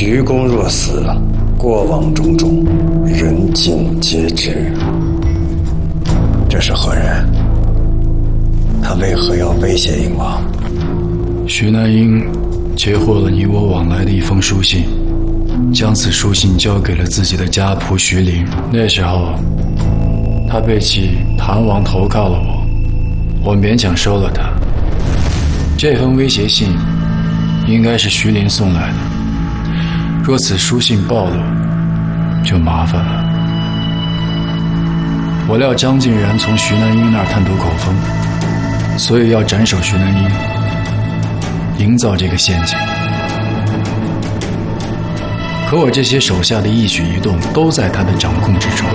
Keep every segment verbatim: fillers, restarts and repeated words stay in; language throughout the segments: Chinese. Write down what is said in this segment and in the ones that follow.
徐公若死，过往种种，人尽皆知。这是何人？他为何要威胁英王？ 徐南英截获了你我往来的一封书信，将此书信交给了自己的家仆徐林。那时候，他背弃唐王投靠了我，我勉强收了他。这封威胁信应该是徐林送来的，若此书信暴露，就麻烦了。我料张晋然从徐南英那儿探得口风，所以要斩首徐南英，营造这个陷阱。可我这些手下的一举一动都在他的掌控之中。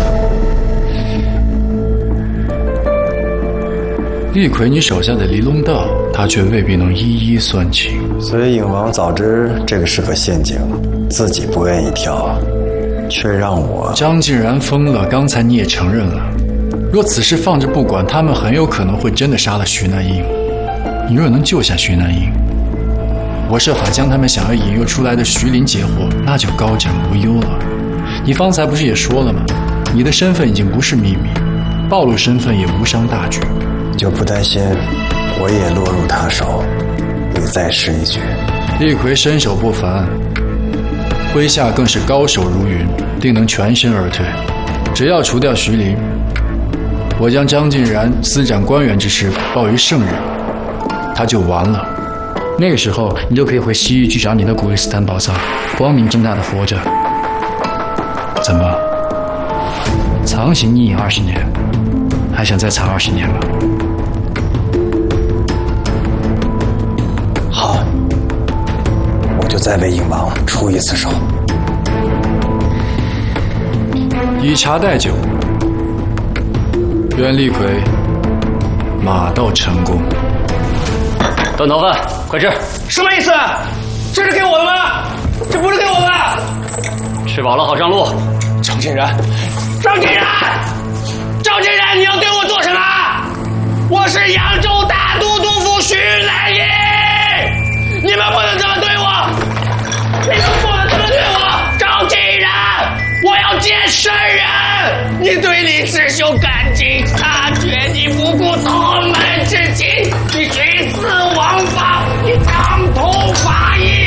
厉逵，你手下的离龙道，他却未必能一一算清。 所以影王早知这个是个陷阱，自己不愿意跳，却让我…… 张晋然疯了，刚才你也承认了。若此事放着不管，他们很有可能会真的杀了徐南英。你若能救下徐南英，我设法将他们想要引诱出来的徐林截获，那就高枕无忧了。你方才不是也说了吗？你的身份已经不是秘密，暴露身份也无伤大局。 就不担心我也落入他手，你再试一局。 厉逵身手不凡，麾下更是高手如云，定能全身而退。只要除掉徐林，我将张晋然私斩官员之事报于圣人，他就完了。 那个时候，你就可以回西域去找你的古里斯坦宝藏，光明正大的活着。 怎么？ 藏刑一隐二十年，还想再藏二十年吗？ 好，我就再为影王出一次手。 以茶代酒，愿厉逵马到成功。 断头饭，快吃！ 什么意思？这是给我的吗？这不是给我的。 吃饱了好上路。 张晋然，张晋然，张晋然，你要对我做什么？我是扬州大都督府徐南英，你们不能这么对我，你们不能这么对我。张晋然，我要见圣人。你对李师兄感情察觉，你不顾同门之情，你徇私枉法，你当头发言。